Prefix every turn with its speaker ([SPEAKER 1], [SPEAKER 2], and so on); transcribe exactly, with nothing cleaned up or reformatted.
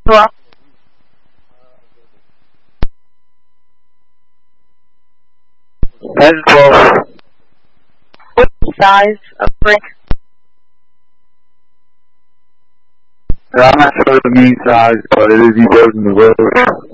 [SPEAKER 1] Well,
[SPEAKER 2] ten to twelve.
[SPEAKER 1] what's the size of brick?
[SPEAKER 2] I'm not sure of the mean size, but it is you building the road.